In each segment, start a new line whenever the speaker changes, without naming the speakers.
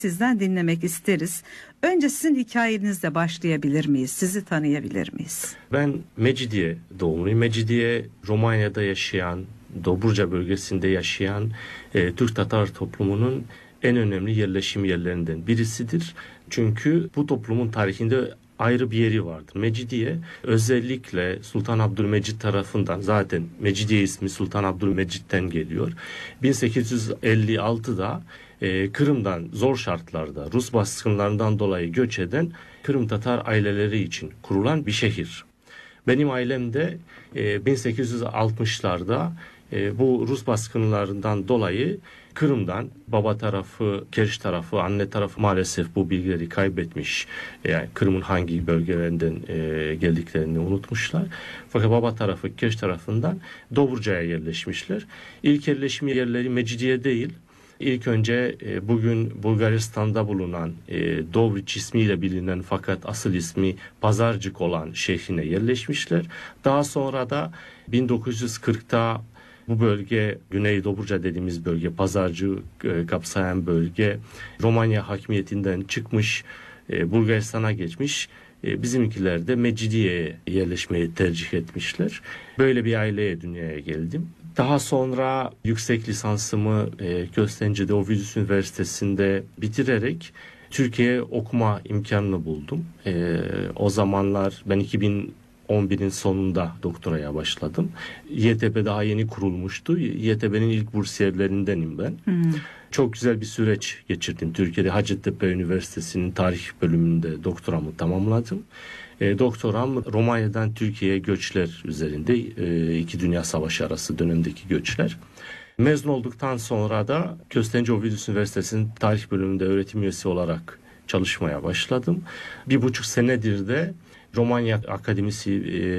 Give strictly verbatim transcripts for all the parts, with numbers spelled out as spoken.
Sizden dinlemek isteriz. Önce sizin hikayenizle başlayabilir miyiz? Sizi tanıyabilir miyiz?
Ben Mecidiye doğumluyum. Mecidiye Romanya'da yaşayan, Dobruca bölgesinde yaşayan e, Türk Tatar toplumunun en önemli yerleşim yerlerinden birisidir. Çünkü bu toplumun tarihinde ayrı bir yeri vardır. Mecidiye özellikle Sultan Abdülmecit tarafından, zaten Mecidiye ismi Sultan Abdülmecit'ten geliyor. bin sekiz yüz elli altıda e, Kırım'dan zor şartlarda Rus baskınlarından dolayı göç eden Kırım Tatar aileleri için kurulan bir şehir. Benim ailem de e, bin sekiz yüz altmışlarda e, bu Rus baskınlarından dolayı Kırım'dan, baba tarafı, Keriş tarafı, anne tarafı maalesef bu bilgileri kaybetmiş. Yani Kırım'ın hangi bölgelerinden e, geldiklerini unutmuşlar. Fakat baba tarafı, Keriş tarafından Dobruca'ya yerleşmişler. İlk yerleşim yerleri Mecidiye değil. İlk önce e, bugün Bulgaristan'da bulunan e, Dobruç ismiyle bilinen fakat asıl ismi Pazarcık olan şehrine yerleşmişler. Daha sonra da bin dokuz yüz kırkta bu bölge, Güney Dobruca dediğimiz bölge, Pazarcık e, kapsayan bölge Romanya hakimiyetinden çıkmış, e, Bulgaristan'a geçmiş. E, bizimkiler de Mecidiye'ye yerleşmeyi tercih etmişler. Böyle bir aileye dünyaya geldim. Daha sonra yüksek lisansımı e, Köstence'de Ovidus Üniversitesi'nde bitirerek Türkiye'ye okuma imkanını buldum. E, o zamanlar ben iki bin on birin sonunda doktoraya başladım. Y T B daha yeni kurulmuştu. Y T B'nin ilk bursiyerlerindenim ben. Hmm. Çok güzel bir süreç geçirdim. Türkiye'de Hacettepe Üniversitesi'nin tarih bölümünde doktoramı tamamladım. E, doktoram Romanya'dan Türkiye'ye göçler üzerinde, e, iki Dünya Savaşı arası dönemdeki göçler. Mezun olduktan sonra da Köstence Ovidus Üniversitesi'nin tarih bölümünde öğretim üyesi olarak çalışmaya başladım. Bir buçuk senedir de Romanya Akademisi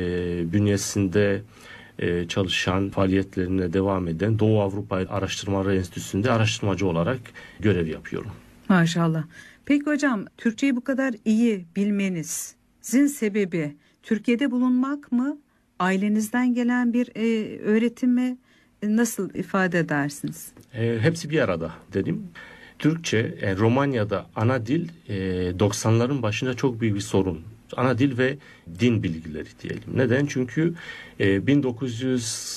e, bünyesinde e, çalışan, faaliyetlerine devam eden Doğu Avrupa Araştırmaları Enstitüsü'nde araştırmacı olarak görev yapıyorum.
Maşallah. Peki hocam, Türkçeyi bu kadar iyi bilmenizin sebebi Türkiye'de bulunmak mı? Ailenizden gelen bir e, öğretim mi? E, nasıl ifade edersiniz?
E, hepsi bir arada dedim. Türkçe, e, Romanya'da ana dil e, doksanların başında çok büyük bir sorun. Ana dil ve din bilgileri diyelim. Neden? Çünkü e, bin dokuz yüz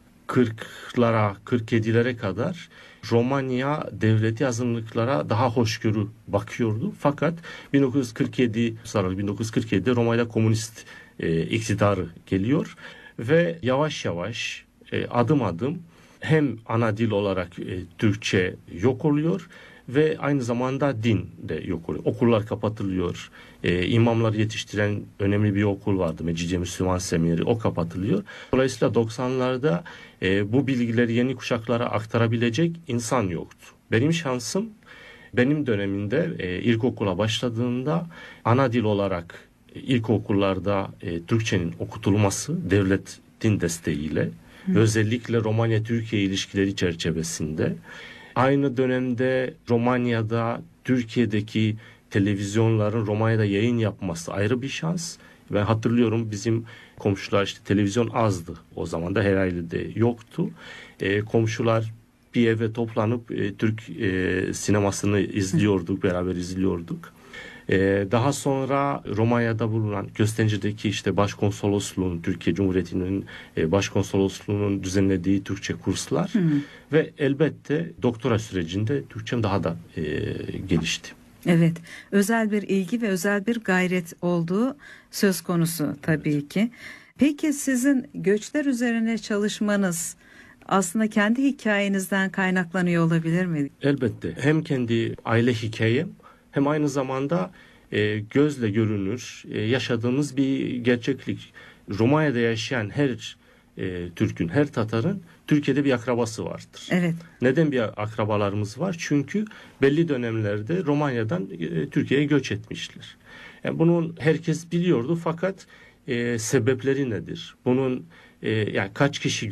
kırklara, kırk yedilere kadar Romanya devleti azınlıklara daha hoşgörü bakıyordu. Fakat bin dokuz yüz kırk yedi, sonra bin dokuz yüz kırk yedide Romanya'da komünist e, iktidarı geliyor ve yavaş yavaş e, adım adım hem ana dil olarak e, Türkçe yok oluyor ve aynı zamanda din de yok oluyor. Okullar kapatılıyor. Ee, imamları yetiştiren önemli bir okul vardı. Mecidiye Müslüman Semineri. O kapatılıyor. Dolayısıyla doksanlarda e, bu bilgileri yeni kuşaklara aktarabilecek insan yoktu. Benim şansım, benim döneminde e, ilkokula başladığımda ana dil olarak e, ilkokullarda e, Türkçenin okutulması devletin desteğiyle, Hı. özellikle Romanya-Türkiye ilişkileri çerçevesinde. Aynı dönemde Romanya'da Türkiye'deki televizyonların Romanya'da yayın yapması ayrı bir şans. Ben hatırlıyorum, bizim komşular, işte televizyon azdı. O zaman da her ailede yoktu. E, komşular bir eve toplanıp e, Türk e, sinemasını izliyorduk, beraber izliyorduk. Ee, daha sonra Romanya'da bulunan Köstence'deki işte başkonsolosluğun, Türkiye Cumhuriyeti'nin e, başkonsolosluğunun düzenlediği Türkçe kurslar hı hı. ve elbette doktora sürecinde Türkçem daha da e, gelişti.
Evet, özel bir ilgi ve özel bir gayret olduğu söz konusu tabii evet. ki. Peki sizin göçler üzerine çalışmanız aslında kendi hikayenizden kaynaklanıyor olabilir mi?
Elbette. Hem kendi aile hikayem, hem aynı zamanda e, gözle görünür e, yaşadığımız bir gerçeklik. Romanya'da yaşayan her e, Türk'ün, her Tatar'ın Türkiye'de bir akrabası vardır.
Evet.
Neden bir akrabalarımız var? Çünkü belli dönemlerde Romanya'dan e, Türkiye'ye göç etmişler. Yani bunun herkes biliyordu, fakat e, sebepleri nedir? Bunun e, yani kaç kişi